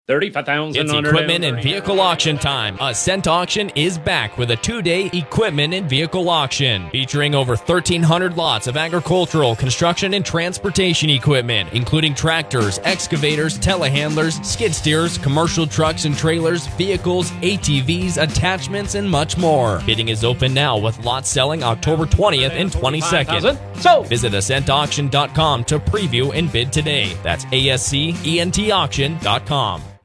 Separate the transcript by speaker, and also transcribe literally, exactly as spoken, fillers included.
Speaker 1: thirty-five thousand
Speaker 2: It's equipment and vehicle auction time. Ascent Auction is back with a two-day equipment and vehicle auction featuring over thirteen hundred lots of agricultural, construction, and transportation equipment, including tractors, excavators, telehandlers, skid steers, commercial trucks and trailers, vehicles, A T Vs, attachments, and much more. Bidding is open now with lots selling October twentieth and twenty-second.
Speaker 1: So
Speaker 2: Visit ascent auction dot com to preview and bid today. That's A S C E N T auction dot com.